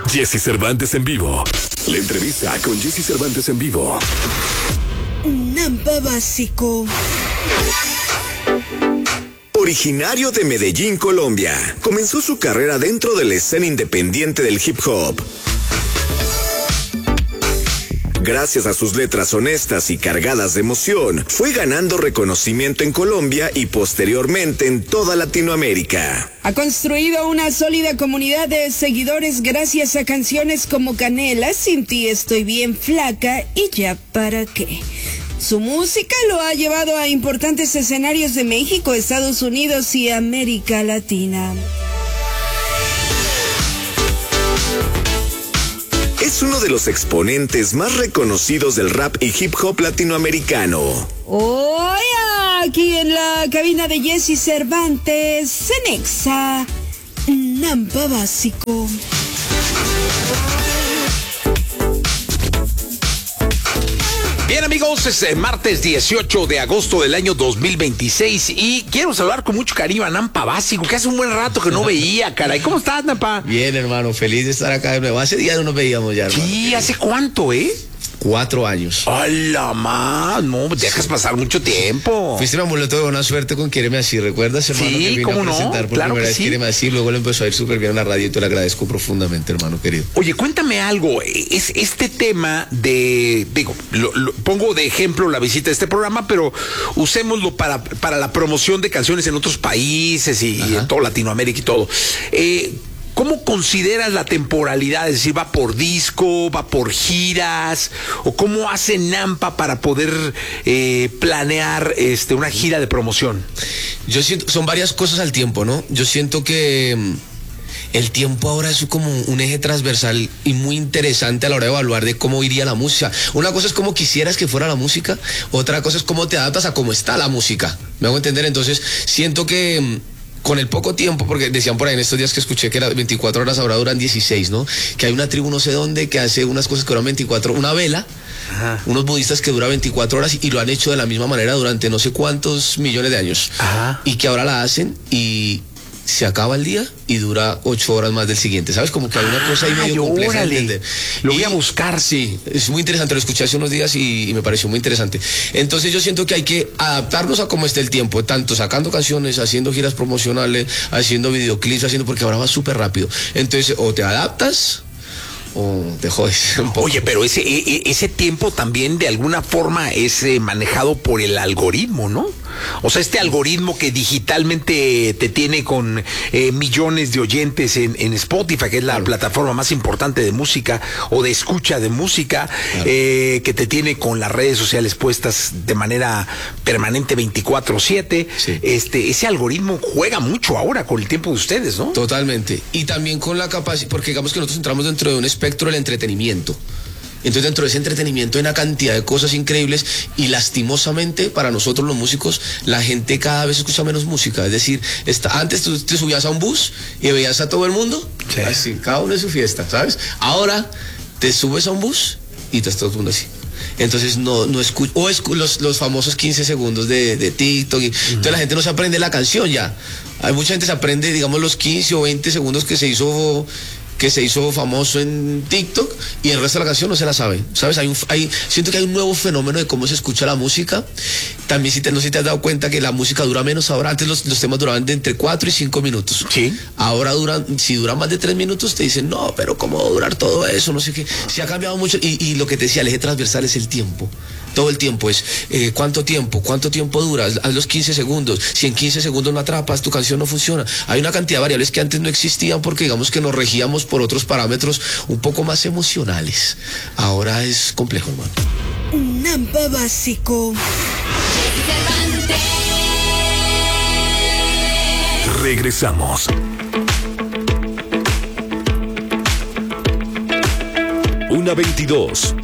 Jesse Cervantes en vivo. La entrevista con Jesse Cervantes en vivo. Nampa Básico. Originario de Medellín, Colombia, comenzó su carrera dentro de la escena independiente del hip hop. Gracias a sus letras honestas y cargadas de emoción, fue ganando reconocimiento en Colombia y posteriormente en toda Latinoamérica. Ha construido una sólida comunidad de seguidores gracias a canciones como Canela, Sin ti estoy bien flaca y Ya para qué. Su música lo ha llevado a importantes escenarios de México, Estados Unidos y América Latina. Es uno de los exponentes más reconocidos del rap y hip hop latinoamericano. Hoy aquí en la cabina de Jesse Cervantes, Cenexa, Nampa Básico. Bien, amigos, es martes 18 de agosto del año 2026 y quiero saludar con mucho cariño a Nampa Básico, que hace un buen rato que no veía, caray. ¿Cómo estás, Nampa? Bien, hermano, feliz de estar acá de nuevo. Hace días no nos veíamos ya, hermano. Sí, ¿hace cuánto, 4 años. ¡Hala, más! No, dejas pasar mucho tiempo. Fuiste mi amuleto de buena suerte con Quiereme Así, ¿recuerdas, hermano? Sí, que vine ¿cómo a presentar no? por Claro primera que vez sí. Quiereme Así, luego le empezó a ir súper bien en la radio y te lo agradezco profundamente, hermano querido. Oye, cuéntame algo. Es este tema de, pongo de ejemplo la visita de este programa, pero usémoslo para la promoción de canciones en otros países y en toda Latinoamérica y todo. ¿Cómo consideras la temporalidad? Es decir, ¿va por disco, va por giras? ¿O cómo hace Nampa para poder planear una gira de promoción? Yo siento, son varias cosas al tiempo, ¿no? Yo siento que el tiempo ahora es como un eje transversal y muy interesante a la hora de evaluar de cómo iría la música. Una cosa es cómo quisieras que fuera la música, otra cosa es cómo te adaptas a cómo está la música. ¿Me hago entender? Entonces, siento que con el poco tiempo, porque decían por ahí en estos días que escuché que eran 24 horas, ahora duran 16, ¿no? Que hay una tribu no sé dónde que hace unas cosas que duran 24, una vela, unos budistas que dura 24 horas y lo han hecho de la misma manera durante no sé cuántos millones de años. Y que ahora la hacen y se acaba el día y dura 8 horas más del siguiente, ¿sabes? Como que hay una cosa ahí medio compleja de entender. Lo voy a buscar. Sí, es muy interesante, lo escuché hace unos días y me pareció muy interesante. Entonces yo siento que hay que adaptarnos a cómo esté el tiempo, tanto sacando canciones, haciendo giras promocionales, haciendo videoclips, porque ahora va súper rápido. Entonces, o te adaptas o te jodes un poco. Oye, pero ese tiempo también de alguna forma es manejado por el algoritmo, ¿no? O sea, este algoritmo que digitalmente te tiene con millones de oyentes en Spotify, que es la plataforma más importante de música o de escucha de música, que te tiene con las redes sociales puestas de manera permanente 24/7. Sí. Ese algoritmo juega mucho ahora con el tiempo de ustedes, ¿no? Totalmente. Y también con la capacidad, porque digamos que nosotros entramos dentro de un espectro del entretenimiento. Entonces dentro de ese entretenimiento hay una cantidad de cosas increíbles y lastimosamente para nosotros los músicos la gente cada vez escucha menos música. Es decir, antes tú te subías a un bus y veías a todo el mundo, así, cada uno en su fiesta, ¿sabes? Ahora te subes a un bus y te está todo el mundo así. Entonces no escucho, los famosos 15 segundos de TikTok. Entonces la gente no se aprende la canción ya. Hay mucha gente que se aprende, digamos, los 15 o 20 segundos que se hizo famoso en TikTok y el resto de la canción no se la sabe, ¿sabes? Siento que hay un nuevo fenómeno de cómo se escucha la música. También no sé si te has dado cuenta que la música dura menos ahora. Antes los temas duraban de entre 4 y 5 minutos. Sí. Ahora si duran más de 3 minutos te dicen, no, pero ¿cómo va a durar todo eso? No sé qué. Se ha cambiado mucho y lo que te decía, el eje transversal es el tiempo. Todo el tiempo es, ¿cuánto tiempo dura? Haz los 15 segundos. Si en 15 segundos no atrapas, tu canción no funciona. Hay una cantidad de variables que antes no existían porque digamos que nos regíamos por otros parámetros un poco más emocionales. Ahora es complejo, hermano. Nampa Básico. Regresamos. Una 22.